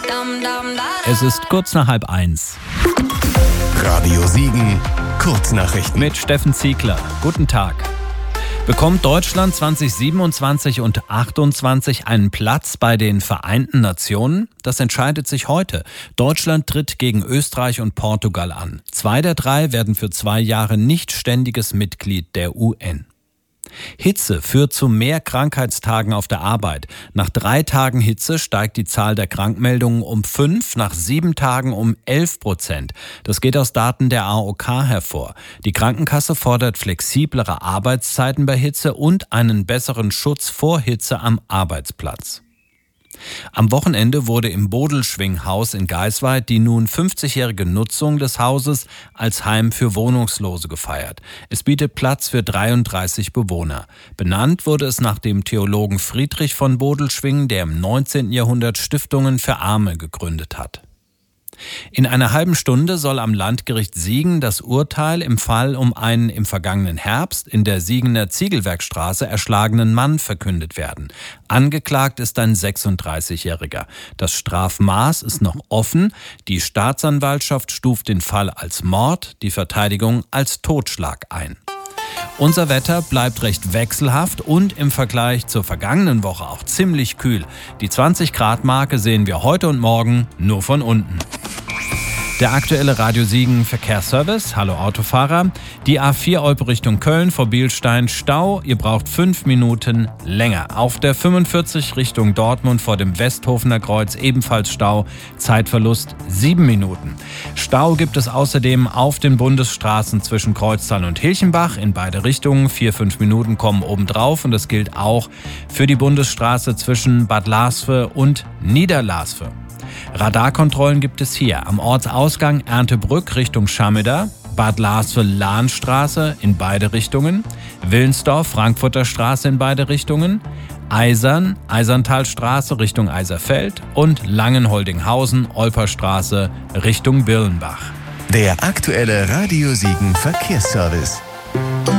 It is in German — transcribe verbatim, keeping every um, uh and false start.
Es ist kurz nach halb eins. Radio Siegen, Kurznachrichten. Mit Steffen Ziegler. Guten Tag. Bekommt Deutschland zwanzig siebenundzwanzig und achtundzwanzig einen Platz bei den Vereinten Nationen? Das entscheidet sich heute. Deutschland tritt gegen Österreich und Portugal an. Zwei der drei werden für zwei Jahre nicht ständiges Mitglied der U N. Hitze führt zu mehr Krankheitstagen auf der Arbeit. Nach drei Tagen Hitze steigt die Zahl der Krankmeldungen um fünf, nach sieben Tagen um elf Prozent. Das geht aus Daten der A O K hervor. Die Krankenkasse fordert flexiblere Arbeitszeiten bei Hitze und einen besseren Schutz vor Hitze am Arbeitsplatz. Am Wochenende wurde im Bodelschwinghaus in Geisweid die nun fünfzigjährige Nutzung des Hauses als Heim für Wohnungslose gefeiert. Es bietet Platz für dreiunddreißig Bewohner. Benannt wurde es nach dem Theologen Friedrich von Bodelschwingh, der im neunzehnten Jahrhundert Stiftungen für Arme gegründet hat. In einer halben Stunde soll am Landgericht Siegen das Urteil im Fall um einen im vergangenen Herbst in der Siegener Ziegelwerkstraße erschlagenen Mann verkündet werden. Angeklagt ist ein sechsunddreißigjähriger. Das Strafmaß ist noch offen. Die Staatsanwaltschaft stuft den Fall als Mord, die Verteidigung als Totschlag ein. Unser Wetter bleibt recht wechselhaft und im Vergleich zur vergangenen Woche auch ziemlich kühl. Die zwanzig Grad Marke sehen wir heute und morgen nur von unten. Der aktuelle Radio Siegen Verkehrsservice. Hallo Autofahrer. Die A vier Olpe Richtung Köln vor Bielstein Stau. Ihr braucht fünf Minuten länger. Auf der fünfundvierzig Richtung Dortmund vor dem Westhofener Kreuz ebenfalls Stau. Zeitverlust sieben Minuten. Stau gibt es außerdem auf den Bundesstraßen zwischen Kreuztal und Hilchenbach in beide Richtungen. Vier, fünf Minuten kommen obendrauf und das gilt auch für die Bundesstraße zwischen Bad Lasve und Niederlasve. Radarkontrollen gibt es hier am Ortsausgang Erntebrück Richtung Schameda, Bad Lasve-Lahnstraße in beide Richtungen, Willensdorf Frankfurter Straße in beide Richtungen, Eisern, Eiserntalstraße Richtung Eiserfeld und Langenholdinghausen, Olperstraße Richtung Birlenbach. Der aktuelle Radio Siegen Verkehrsservice.